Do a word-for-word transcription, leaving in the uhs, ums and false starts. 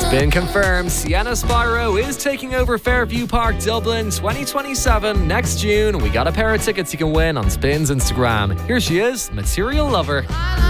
Been confirmed, Sienna Spyro is taking over Fairview Park Dublin twenty twenty-seven next June. We got a pair of tickets you can win on Spin's Instagram. Here she is, Material Lover.